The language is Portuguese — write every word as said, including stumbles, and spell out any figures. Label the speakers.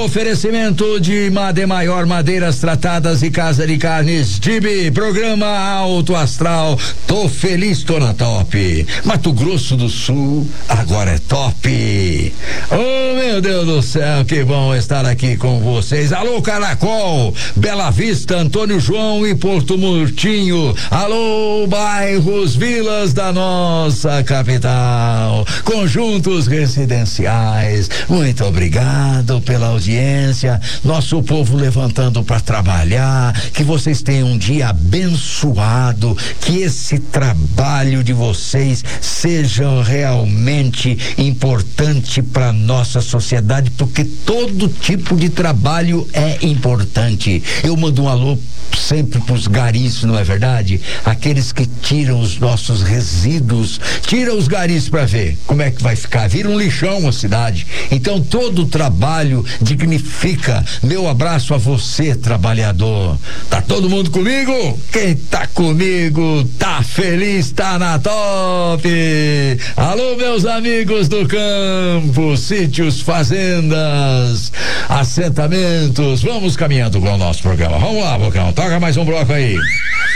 Speaker 1: Oferecimento de Made Maior Madeiras Tratadas e Casa de Carnes Tibi, programa Alto Astral. Tô feliz, tô na top. Mato Grosso do Sul agora é top. Oh, meu Deus do céu, que bom estar aqui com vocês. Alô, Caracol, Bela Vista, Antônio João e Porto Murtinho. Alô, bairros, vilas da nossa capital, conjuntos residenciais. Muito obrigado pela audiência, nosso povo levantando para trabalhar, que vocês tenham um dia abençoado, que esse trabalho de vocês seja realmente importante para nossa sociedade, porque todo tipo de trabalho é importante. Eu mando um alô sempre pros garis, não é verdade? Aqueles que tiram os nossos resíduos, tira os garis para ver como é que vai ficar, vira um lixão a cidade. Então todo o trabalho dignifica. Meu abraço a você, trabalhador. Tá todo mundo comigo? Quem tá comigo tá feliz, tá na top. Alô, meus amigos do campo, sítios, fazendas, assentamentos. Vamos caminhando com o nosso programa. Vamos lá, Bocão, toca mais um bloco aí.